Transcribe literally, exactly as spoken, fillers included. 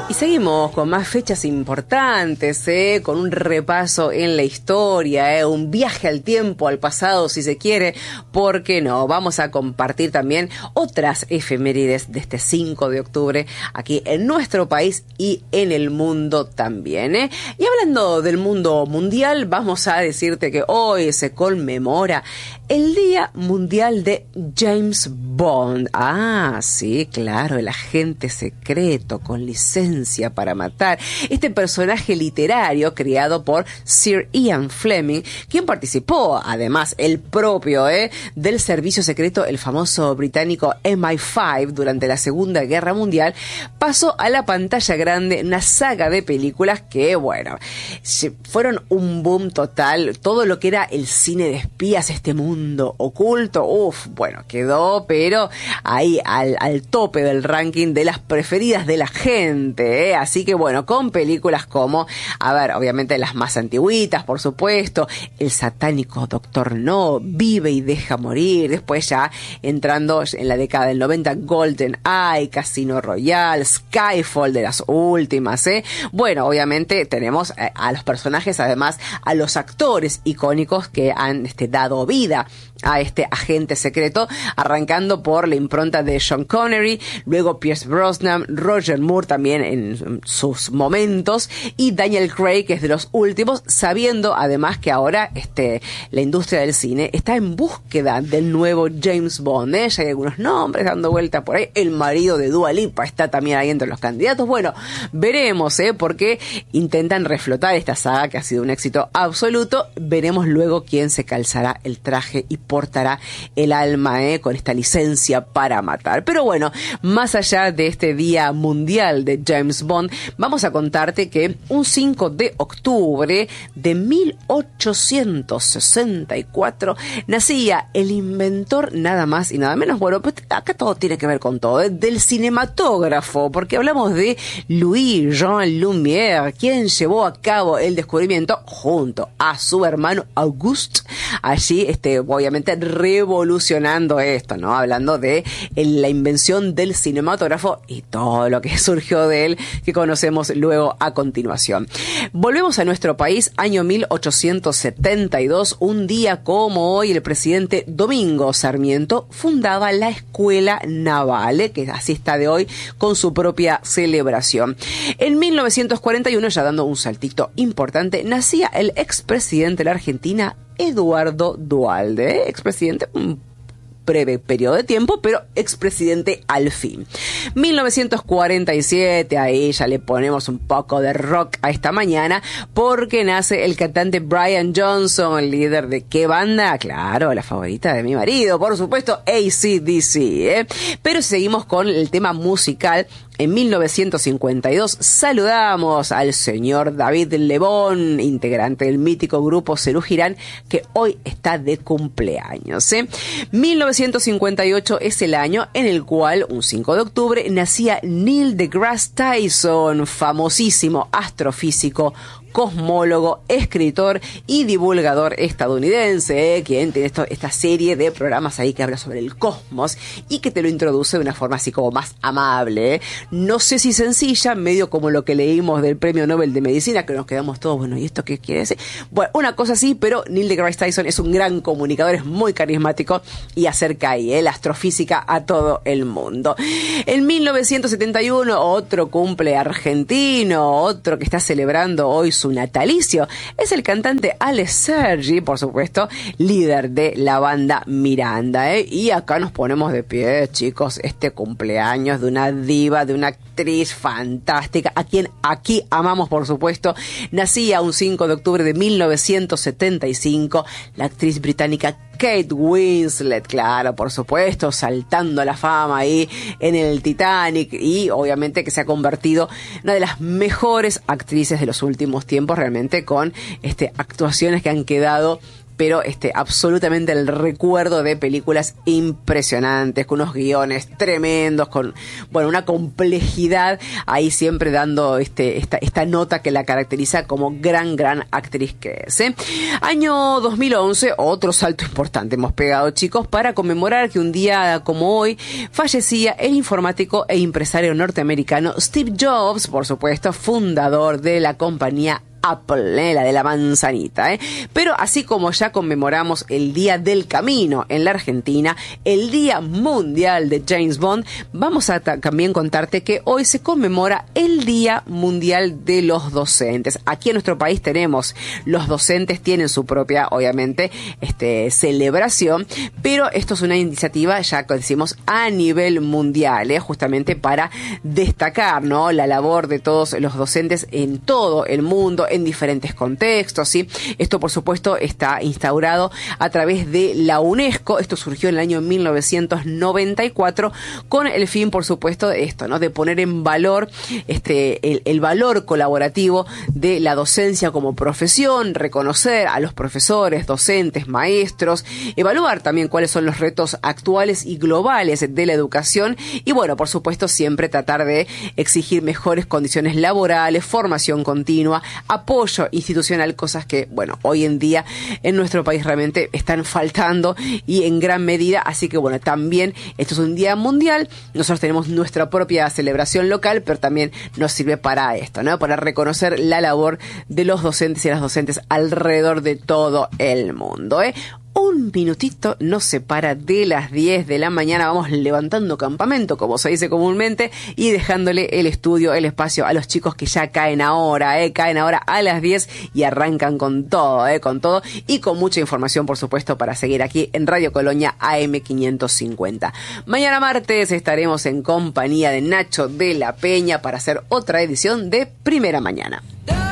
Y seguimos con más fechas importantes, ¿eh? Con un repaso en la historia, ¿eh? Un viaje al tiempo, al pasado, si se quiere. ¿Por qué no? Vamos a compartir también otras efemérides de este cinco de octubre aquí en nuestro país y en el mundo también, ¿eh? Y hablando del mundo mundial, vamos a decirte que hoy se conmemora el Día Mundial de James Bond. Ah, sí, claro, el agente secreto con licencia para matar. Este personaje literario creado por Sir Ian Fleming, quien participó, además, el propio, ¿eh? del servicio secreto, el famoso británico M I cinco, durante la Segunda Guerra Mundial, pasó a la pantalla grande una saga de películas que, bueno, fueron un boom total. Todo lo que era el cine de espías, este mundo oculto, uff, bueno, quedó, pero ahí al, al tope del ranking de las preferidas de la gente, ¿eh? Así que bueno, con películas como, a ver, obviamente las más antiguitas, por supuesto, el satánico Doctor No, Vive y Deja Morir, después ya entrando en la década del noventa, Golden Eye, Casino Royale, Skyfall, de las últimas, ¿eh? Bueno, obviamente tenemos a, a los personajes, además a los actores icónicos que han este, dado vida a este agente secreto, arrancando por la impronta de Sean Connery, luego Pierce Brosnan, Roger Moore también en sus momentos, y Daniel Craig, que es de los últimos, sabiendo además que ahora este la industria del cine está en búsqueda del nuevo James Bond, ¿eh? Ya hay algunos nombres dando vuelta por ahí, el marido de Dua Lipa está también ahí entre los candidatos. Bueno, veremos, ¿eh? Porque intentan reflotar esta saga que ha sido un éxito absoluto. Veremos luego quién se calzará el traje y portará el alma, ¿eh? Con esta licencia para matar. Pero bueno, más allá de este Día Mundial de James Bond, vamos a contarte que un cinco de octubre de mil ochocientos sesenta y cuatro nacía el inventor nada más y nada menos, bueno, pues acá todo tiene que ver con todo, ¿eh? Del cinematógrafo, porque hablamos de Louis Jean Lumière, quien llevó a cabo el descubrimiento junto a su hermano Auguste, allí este obviamente revolucionando esto, ¿no? Hablando de el, la invención del cinematógrafo y todo lo que surgió de él, que conocemos luego a continuación. Volvemos a nuestro país, año mil ochocientos setenta y dos, un día como hoy, el presidente Domingo Sarmiento fundaba la Escuela Naval, que así está de hoy, con su propia celebración. En mil novecientos cuarenta y uno, ya dando un saltito importante, nacía el expresidente de la Argentina, Eduardo Duhalde, expresidente, un breve periodo de tiempo, pero expresidente al fin. mil novecientos cuarenta y siete, ahí ya le ponemos un poco de rock a esta mañana, porque nace el cantante Brian Johnson, líder de ¿qué banda? Claro, la favorita de mi marido, por supuesto, A C D C, ¿eh? Pero seguimos con el tema musical. En mil novecientos cincuenta y dos saludamos al señor David Lebón, integrante del mítico grupo Serú Girán, que hoy está de cumpleaños, ¿eh? mil novecientos cincuenta y ocho es el año en el cual, un cinco de octubre, nacía Neil deGrasse Tyson, famosísimo astrofísico, cosmólogo, escritor y divulgador estadounidense, ¿eh? Quien tiene esto, esta serie de programas ahí que habla sobre el cosmos y que te lo introduce de una forma así como más amable, ¿eh? No sé si sencilla, medio como lo que leímos del Premio Nobel de Medicina, que nos quedamos todos, bueno, ¿y esto qué quiere decir? Bueno, una cosa así, pero Neil deGrasse Tyson es un gran comunicador, es muy carismático y acerca ahí, ¿eh? la astrofísica a todo el mundo. En mil novecientos setenta y uno, otro cumple argentino, otro que está celebrando hoy su natalicio, es el cantante Alex Sergi, por supuesto, líder de la banda Miranda, ¿eh? Y acá nos ponemos de pie, chicos, este cumpleaños de una diva, de una actriz fantástica, a quien aquí amamos, por supuesto. Nacía un cinco de octubre de mil novecientos setenta y cinco, la actriz británica Kate Winslet, claro, por supuesto, saltando a la fama ahí en el Titanic, y obviamente que se ha convertido en una de las mejores actrices de los últimos tiempos, realmente con este actuaciones que han quedado pero este, absolutamente el recuerdo de películas impresionantes, con unos guiones tremendos, con, bueno, una complejidad, ahí siempre dando este, esta, esta nota que la caracteriza como gran, gran actriz que es, ¿eh? Año dos mil once, otro salto importante hemos pegado, chicos, para conmemorar que un día como hoy fallecía el informático e empresario norteamericano Steve Jobs, por supuesto, fundador de la compañía Apple, eh, la de la manzanita, eh. Pero así como ya conmemoramos el Día del Camino en la Argentina, el Día Mundial de James Bond, vamos a también contarte que hoy se conmemora el Día Mundial de los Docentes. Aquí en nuestro país tenemos, los docentes tienen su propia, obviamente, este, celebración, pero esto es una iniciativa, ya que decimos, a nivel mundial, eh, justamente para destacar, ¿no?, la labor de todos los docentes en todo el mundo, en diferentes contextos, ¿sí? Esto, por supuesto, está instaurado a través de la UNESCO. Esto surgió en el año mil novecientos noventa y cuatro con el fin, por supuesto, de esto, ¿no?, de poner en valor este el, el valor colaborativo de la docencia como profesión, reconocer a los profesores, docentes, maestros, evaluar también cuáles son los retos actuales y globales de la educación y, bueno, por supuesto, siempre tratar de exigir mejores condiciones laborales, formación continua, apoyo institucional, cosas que, bueno, hoy en día en nuestro país realmente están faltando y en gran medida, así que, bueno, también esto es un día mundial, nosotros tenemos nuestra propia celebración local, pero también nos sirve para esto, ¿no?, para reconocer la labor de los docentes y las docentes alrededor de todo el mundo, ¿eh? Un minutito nos separa de las diez de la mañana, vamos levantando campamento, como se dice comúnmente, y dejándole el estudio, el espacio a los chicos que ya caen ahora, eh, caen ahora a las diez y arrancan con todo, eh, con todo, y con mucha información, por supuesto, para seguir aquí en Radio Colonia A M quinientos cincuenta. Mañana martes estaremos en compañía de Nacho de la Peña para hacer otra edición de Primera Mañana.